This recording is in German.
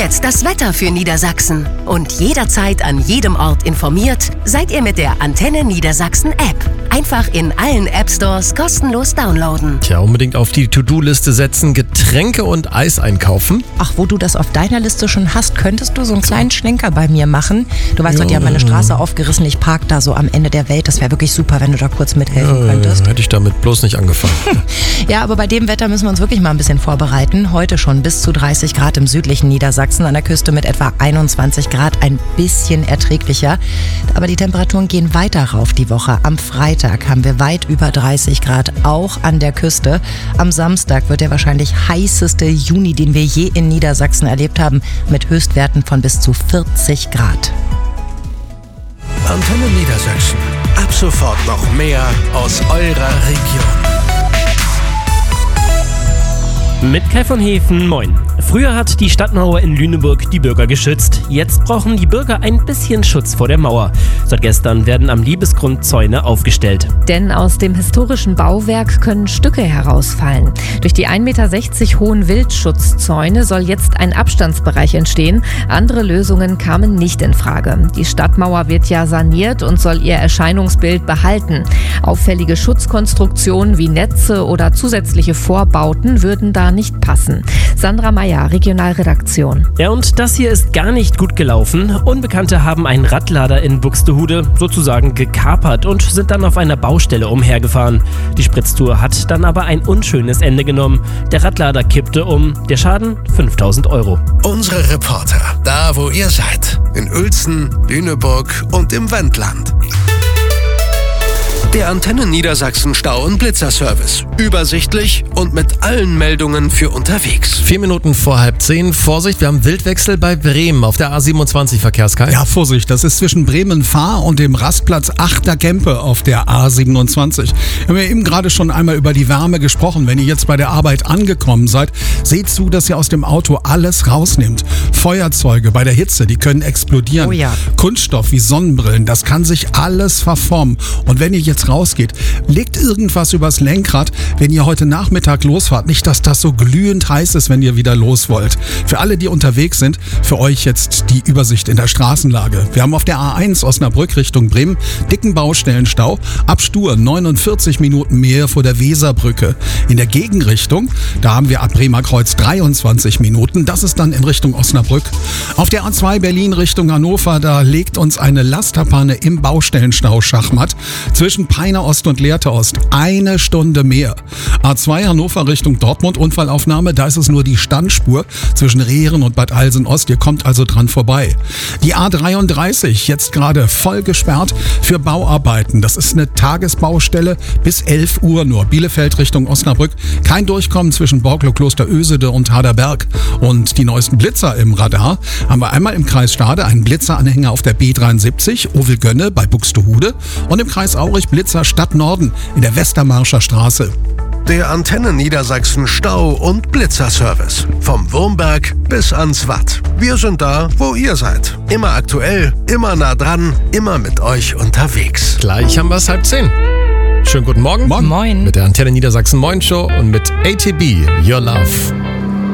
jetzt das Wetter für Niedersachsen. Und jederzeit an jedem Ort informiert seid ihr mit der Antenne Niedersachsen App. Einfach in allen App-Stores kostenlos downloaden. Tja, unbedingt auf die To-Do-Liste setzen, Getränke und Eis einkaufen. Ach, wo du das auf deiner Liste schon hast, könntest du so einen kleinen Schlenker bei mir machen? Du weißt doch, die haben meine Straße aufgerissen, ich park da so am Ende der Welt. Das wäre wirklich super, wenn du da kurz mithelfen könntest. Hätte ich damit bloß nicht angefangen. Ja, aber bei dem Wetter müssen wir uns wirklich mal ein bisschen vorbereiten. Heute schon bis zu 30 Grad im südlichen Niedersachsen, an der Küste mit etwa 21 Grad, ein bisschen erträglicher. Aber die Temperaturen gehen weiter rauf die Woche. Am Freitag haben wir weit über 30 Grad, auch an der Küste. Am Samstag wird der wahrscheinlich heißeste Juni, den wir je in Niedersachsen erlebt haben, mit Höchstwerten von bis zu 40 Grad. Antenne Niedersachsen. Ab sofort noch mehr aus eurer Region. Mit Kai von Hefen, moin. Früher hat die Stadtmauer in Lüneburg die Bürger geschützt. Jetzt brauchen die Bürger ein bisschen Schutz vor der Mauer. Seit gestern werden am Liebesgrund Zäune aufgestellt. Denn aus dem historischen Bauwerk können Stücke herausfallen. Durch die 1,60 Meter hohen Wildschutzzäune soll jetzt ein Abstandsbereich entstehen. Andere Lösungen kamen nicht in Frage. Die Stadtmauer wird ja saniert und soll ihr Erscheinungsbild behalten. Auffällige Schutzkonstruktionen wie Netze oder zusätzliche Vorbauten würden da nicht passen. Sandra Meyer, Regionalredaktion. Ja, und das hier ist gar nicht gut gelaufen. Unbekannte haben einen Radlader in Buxtehude sozusagen gekapert und sind dann auf einer Baustelle umhergefahren. Die Spritztour hat dann aber ein unschönes Ende genommen. Der Radlader kippte um. Der Schaden 5.000 €. Unsere Reporter, da wo ihr seid. In Uelzen, Lüneburg und im Wendland. Der Antenne Niedersachsen Stau- und Blitzerservice. Übersichtlich und mit allen Meldungen für unterwegs. 4 Minuten vor 9:30. Vorsicht, wir haben Wildwechsel bei Bremen auf der A27 Verkehrskreis. Ja, Vorsicht, das ist zwischen Bremen-Fahr und dem Rastplatz Achtergempe auf der A27. Wir haben ja eben gerade schon einmal über die Wärme gesprochen. Wenn ihr jetzt bei der Arbeit angekommen seid, seht zu, dass ihr aus dem Auto alles rausnimmt. Feuerzeuge bei der Hitze, die können explodieren. Oh ja. Kunststoff wie Sonnenbrillen, das kann sich alles verformen. Und wenn ihr jetzt rausgeht, legt irgendwas übers Lenkrad, wenn ihr heute Nachmittag losfahrt. Nicht, dass das so glühend heiß ist, wenn ihr wieder los wollt. Für alle, die unterwegs sind, für euch jetzt die Übersicht in der Straßenlage. Wir haben auf der A1 Osnabrück Richtung Bremen dicken Baustellenstau. Ab Stur 49 Minuten mehr vor der Weserbrücke. In der Gegenrichtung, da haben wir ab Bremer Kreuz 23 Minuten. Das ist dann in Richtung Osnabrück. Auf der A2 Berlin Richtung Hannover, da legt uns eine Lasterpanne im Baustellenstau Schachmatt. Zwischen Peiner Ost und Lehrte Ost 1 Stunde mehr. A2 Hannover Richtung Dortmund, Unfallaufnahme, da ist es nur die Standspur zwischen Rehren und Bad Alsen Ost. Ihr kommt also dran vorbei. Die A33 jetzt gerade voll gesperrt für Bauarbeiten. Das ist eine Tagesbaustelle bis 11 Uhr nur. Bielefeld Richtung Osnabrück. Kein Durchkommen zwischen Borglo, Kloster Ösede und Harderberg. Und die neuesten Blitzer im Radar haben wir einmal im Kreis Stade einen Blitzeranhänger auf der B73, Ovel-Gönne bei Buxtehude, und im Kreis Aurich Blitzer Stadt Norden in der Westermarscher Straße. Der Antenne Niedersachsen Stau- und Blitzerservice. Vom Wurmberg bis ans Watt. Wir sind da, wo ihr seid. Immer aktuell, immer nah dran, immer mit euch unterwegs. Gleich haben wir es 9:30. Schönen guten Morgen. Moin. Mit der Antenne Niedersachsen Moin Show und mit ATB, Your Love.